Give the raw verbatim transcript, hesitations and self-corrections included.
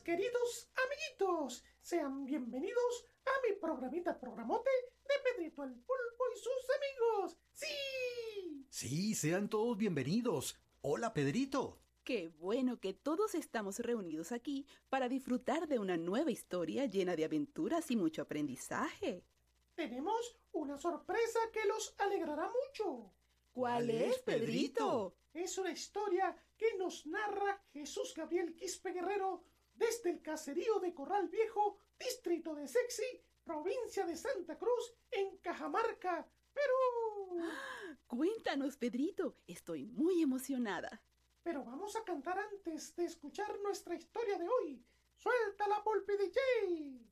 queridos amiguitos, sean bienvenidos a mi programita programote de Pedrito el Pulpo y sus amigos. ¡Sí! Sí, sean todos bienvenidos. Hola, Pedrito. Qué bueno que todos estamos reunidos aquí para disfrutar de una nueva historia llena de aventuras y mucho aprendizaje. Tenemos una sorpresa que los alegrará mucho. ¿Cuál es, Pedrito? Es una historia que nos narra Jesús Gabriel Quispe Guerrero desde el caserío de Corral Viejo, distrito de Sexy, provincia de Santa Cruz, en Cajamarca, Perú. Cuéntanos, Pedrito, estoy muy emocionada. Pero vamos a cantar antes de escuchar nuestra historia de hoy. ¡Suéltala, Pulpi D J!